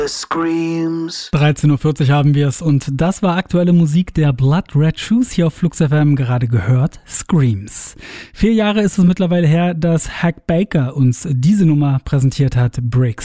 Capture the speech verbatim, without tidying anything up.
Screams. dreizehn Uhr vierzig haben wir es und das war aktuelle Musik der Blood Red Shoes hier auf Flux F M, gerade gehört, Screams. Vier Jahre ist es mittlerweile her, dass Hack Baker uns diese Nummer präsentiert hat, Bricks.